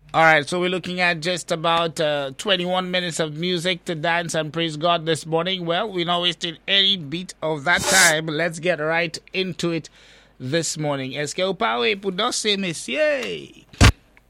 All right, so we're looking at just about 21 minutes of music to dance and praise God this morning. Well, we're not wasting any bit of that time. Let's get right into it this morning. Est-ce que vous parlez pour danser, messieurs?